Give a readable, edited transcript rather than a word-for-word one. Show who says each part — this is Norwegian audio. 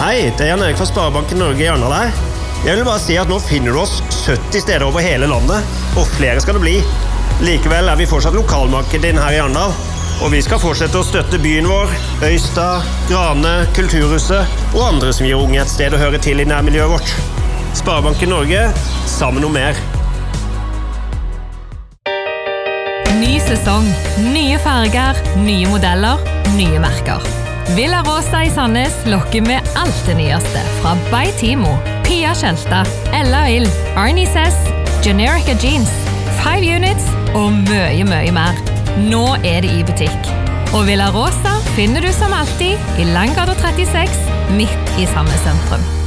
Speaker 1: Hei, det Jan Erik fra Sparebanken Norge i Arendal her. Jeg vil bare si at nå finner du oss 70 steder over hele landet, og flere skal det bli. Likevel vi fortsatt lokalmarkedet din her i Arendal, og vi skal fortsette å støtte byen vår, Øystad, Grane, Kulturhuset og andre som gir unge et sted å høre til i nærmiljøet vårt. Sparebanken Norge, sammen om mer.
Speaker 2: Ny sesong, nye farger, nye modeller, nye merker. Villa Rosa i Sandnes lokker med alt det nyeste fra By Timo, Pia Kjelta, Ella Ill, Arnie Sess, Generica Jeans, 5 Units og mye mer. Nå det i butikk. Og Villa Rosa finner du som alltid i Langgata 36, midt i samme sentrum.